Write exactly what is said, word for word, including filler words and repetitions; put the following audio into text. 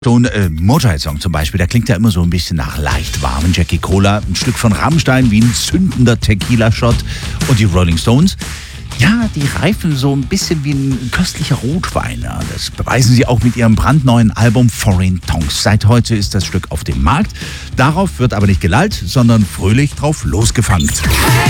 So ein äh, Motorhead-Song zum Beispiel, der klingt ja immer so ein bisschen nach leicht warmen Jackie Cola, ein Stück von Rammstein wie ein zündender Tequila-Shot und die Rolling Stones. Ja, die reifen so ein bisschen wie ein köstlicher Rotwein. Ja. Das beweisen sie auch mit ihrem brandneuen Album Foreign Tongues. Seit heute ist das Stück auf dem Markt. Darauf wird aber nicht gelallt, sondern fröhlich drauf losgefangt.